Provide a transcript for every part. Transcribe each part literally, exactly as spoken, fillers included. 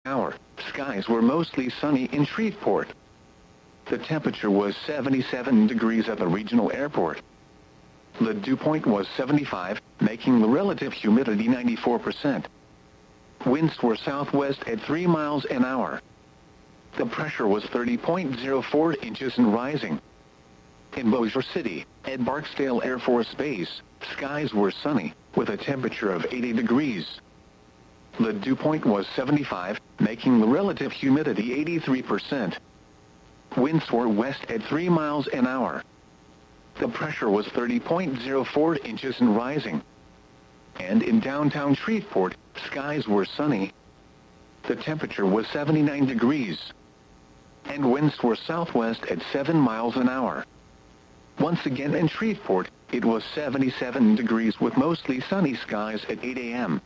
hour, skies were mostly sunny in Shreveport. The temperature was seventy-seven degrees at the regional airport. The dew point was seventy-five, making the relative humidity ninety-four percent. Winds were southwest at three miles an hour. The pressure was thirty point zero four inches and rising. In Bossier City, at Barksdale Air Force Base, skies were sunny, with a temperature of eighty degrees. The dew point was seventy-five, making the relative humidity eighty-three percent. Winds were west at three miles an hour. The pressure was thirty point zero four inches and rising. And in downtown Shreveport, skies were sunny. The temperature was seventy-nine degrees. And winds were southwest at seven miles an hour. Once again in Shreveport, it was seventy-seven degrees with mostly sunny skies at eight a m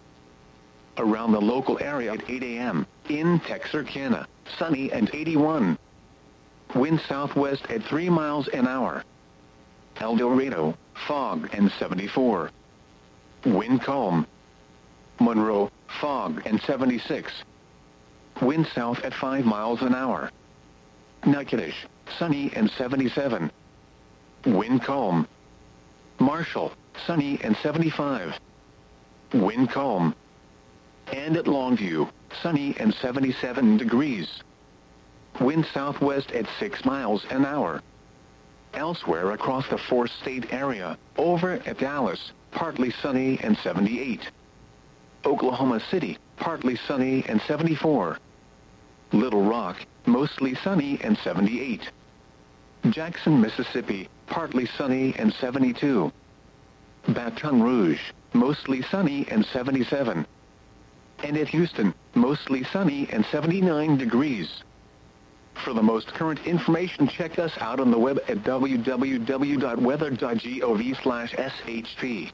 Around the local area at eight a m, in Texarkana, sunny and eighty-one. Wind southwest at three miles an hour. El Dorado, fog and seventy-four. Wind calm. Monroe, fog and seventy-six. Wind south at five miles an hour. Natchitoches, sunny and seventy-seven. Wind calm. Marshall, sunny and seventy-five. Wind calm. And at Longview, sunny and seventy-seven degrees. Wind southwest at six miles an hour. Elsewhere across the four-state area, over at Dallas, partly sunny and seventy-eight. Oklahoma City, partly sunny and seventy-four. Little Rock, mostly sunny and seventy-eight. Jackson, Mississippi, partly sunny and seventy-two. Baton Rouge, mostly sunny and seventy-seven. And at Houston, mostly sunny and seventy-nine degrees. For the most current information, check us out on the web at w w w dot weather dot gov slash s h p.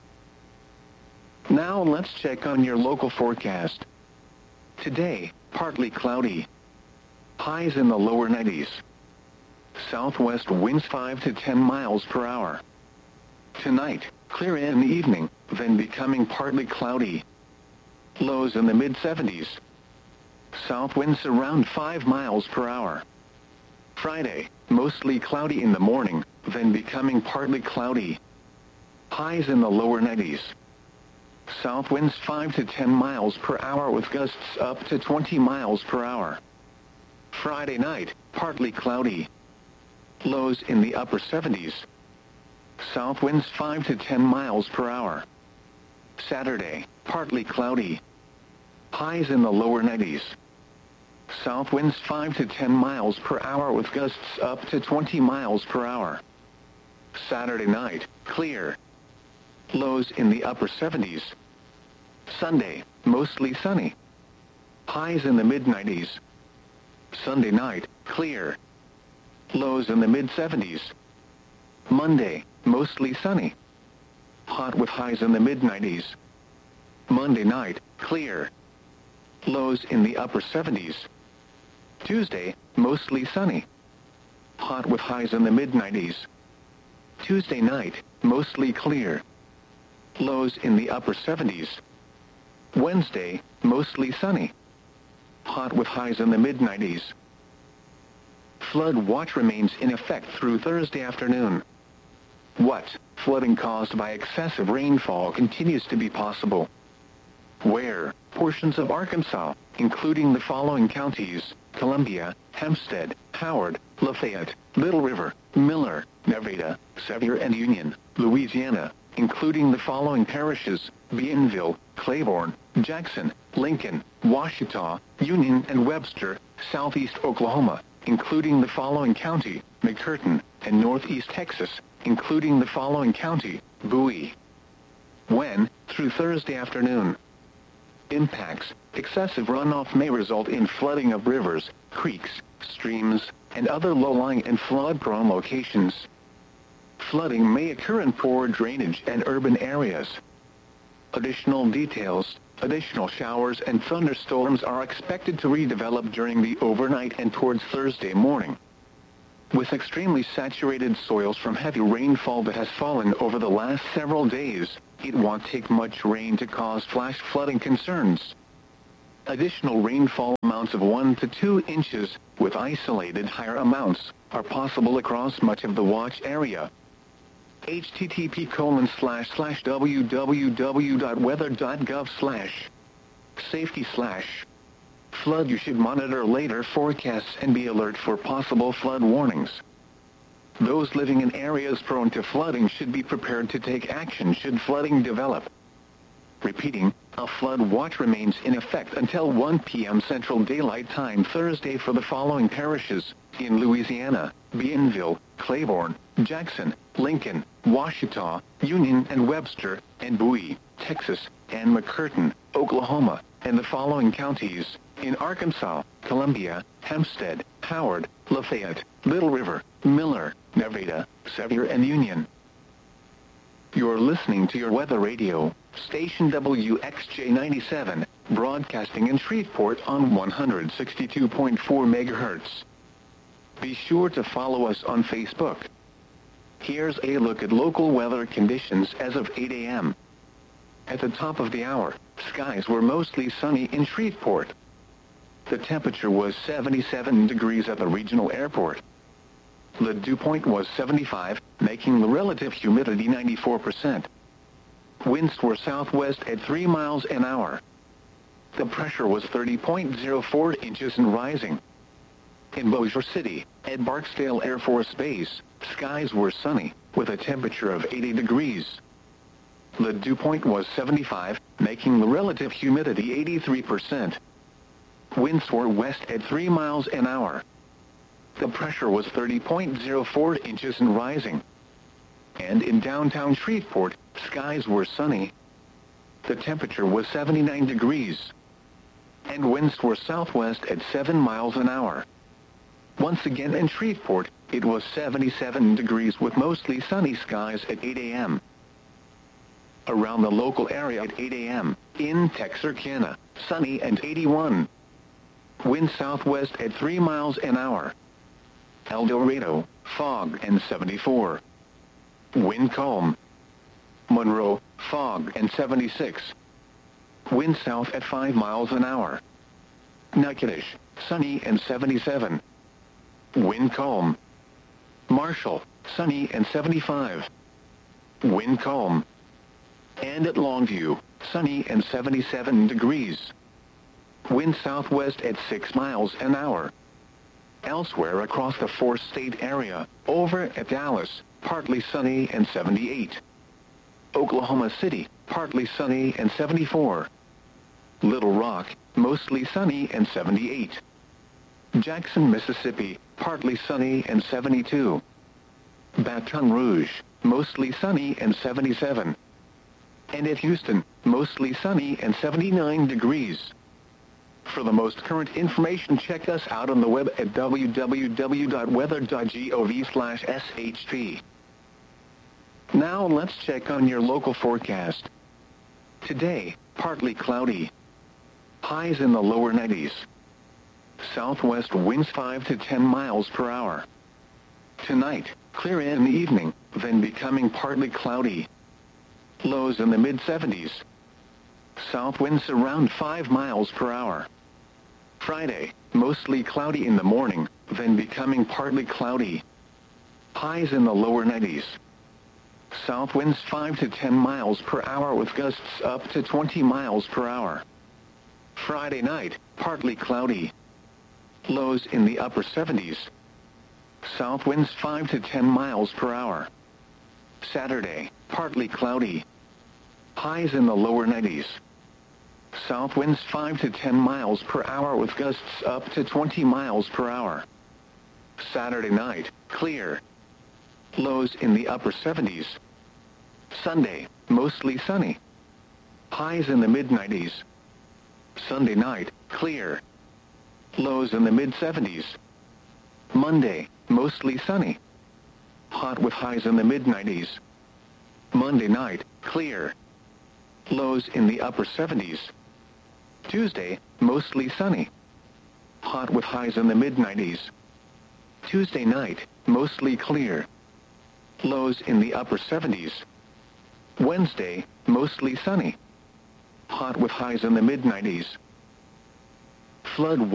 Now let's check on your local forecast. Today, partly cloudy. Highs in the lower nineties. Southwest winds five to ten miles per hour. Tonight, clear in the evening, then becoming partly cloudy. Lows in the mid seventies. South winds around five miles per hour. Friday, mostly cloudy in the morning, then becoming partly cloudy. Highs in the lower nineties. South winds five to ten miles per hour with gusts up to twenty miles per hour. Friday night, partly cloudy. Lows in the upper seventies. South winds five to ten miles per hour. Saturday, partly cloudy. Highs in the lower nineties. South winds five to ten miles per hour with gusts up to twenty miles per hour. Saturday night, clear. Lows in the upper seventies. Sunday, mostly sunny. Highs in the mid nineties. Sunday night, clear. Lows in the mid seventies. Monday, mostly sunny. Hot with highs in the mid nineties. Monday night, clear. Lows in the upper seventies. Tuesday, mostly sunny. Hot with highs in the mid nineties. Tuesday night, mostly clear. Lows in the upper seventies. Wednesday, mostly sunny. Hot with highs in the mid nineties. Flood watch remains in effect through Thursday afternoon. What? Flooding caused by excessive rainfall continues to be possible. Where? Portions of Arkansas, including the following counties: Columbia, Hempstead, Howard, Lafayette, Little River, Miller, Nevada, Sevier and Union, Louisiana, including the following parishes: Bienville, Claiborne, Jackson, Lincoln, Washita, Union and Webster, Southeast Oklahoma, including the following county: McCurtain, and Northeast Texas, including the following county: Bowie. When? Through Thursday afternoon. Impacts: excessive runoff may result in flooding of rivers, creeks, streams, and other low-lying and flood-prone locations. Flooding may occur in poor drainage and urban areas. Additional details: additional showers and thunderstorms are expected to redevelop during the overnight and towards Thursday morning. With extremely saturated soils from heavy rainfall that has fallen over the last several days, it won't take much rain to cause flash flooding concerns. Additional rainfall amounts of one to two inches, with isolated higher amounts, are possible across much of the watch area. http colon slash slash www.weather.gov slash safety slash flood. You should monitor later forecasts and be alert for possible flood warnings. Those living in areas prone to flooding should be prepared to take action should flooding develop. Repeating, a flood watch remains in effect until one p m Central Daylight Time Thursday for the following parishes in Louisiana: Bienville, Claiborne, Jackson, Lincoln, Ouachita, Union and Webster, and Bowie, Texas, and McCurtain, Oklahoma, and the following counties in Arkansas: Columbia, Hempstead, Howard, Lafayette, Little River, Miller, Nevada, Sevier, and Union. You're listening to your weather radio, station W X J ninety-seven, broadcasting in Shreveport on one hundred sixty-two point four megahertz. Be sure to follow us on Facebook. Here's a look at local weather conditions as of eight a m At the top of the hour, skies were mostly sunny in Shreveport. The temperature was seventy-seven degrees at the regional airport. The dew point was seventy-five, making the relative humidity ninety-four percent. Winds were southwest at three miles an hour. The pressure was thirty point zero four inches and rising. In Bossier City, at Barksdale Air Force Base, skies were sunny, with a temperature of eighty degrees. The dew point was seventy-five, making the relative humidity eighty-three percent. Winds were west at three miles an hour. The pressure was thirty point zero four inches and rising. And in downtown Shreveport, skies were sunny. The temperature was seventy-nine degrees. And winds were southwest at seven miles an hour. Once again in Shreveport, it was seventy-seven degrees with mostly sunny skies at eight a m Around the local area at eight a m in Texarkana, sunny and eighty-one. Wind southwest at three miles an hour. El Dorado, fog and seventy-four. Wind calm. Monroe, fog and seventy-six. Wind south at five miles an hour. Natchitoches, sunny and seventy-seven. Wind calm. Marshall, sunny and seventy-five. Wind calm. And at Longview, sunny and seventy-seven degrees. Wind southwest at six miles an hour. Elsewhere across the four-state area, over at Dallas, partly sunny and seventy-eight. Oklahoma City, partly sunny and seventy-four. Little Rock, mostly sunny and seventy-eight. Jackson, Mississippi, partly sunny and seventy-two. Baton Rouge, mostly sunny and seventy-seven. And at Houston, mostly sunny and seventy-nine degrees. For the most current information, check us out on the web at w w w dot weather dot gov slash s h p. Now let's check on your local forecast. Today, partly cloudy. Highs in the lower nineties. Southwest winds five to ten miles per hour. Tonight, clear in the evening, then becoming partly cloudy. Lows in the mid seventies. South winds around five miles per hour. Friday, mostly cloudy in the morning, then becoming partly cloudy. Highs in the lower nineties. South winds five to ten miles per hour with gusts up to twenty miles per hour. Friday night, partly cloudy. Lows in the upper seventies. South winds five to ten miles per hour. Saturday, partly cloudy. Highs in the lower nineties. South winds five to ten miles per hour with gusts up to twenty miles per hour. Saturday night, clear. Lows in the upper seventies. Sunday, mostly sunny. Highs in the mid nineties. Sunday night, clear. Lows in the mid seventies. Monday, mostly sunny. Hot with highs in the mid nineties. Monday night, clear. Lows in the upper seventies. Tuesday, mostly sunny. Hot with highs in the mid nineties. Tuesday night, mostly clear. Lows in the upper seventies. Wednesday, mostly sunny. Hot with highs in the mid nineties. flood